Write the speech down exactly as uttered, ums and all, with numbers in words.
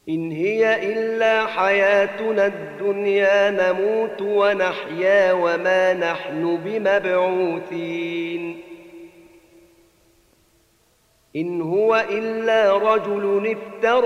إن هي إلا حياتنا الدنيا نموت ونحيا وما نحن بمبعوثين إن هو إلا رجل افترى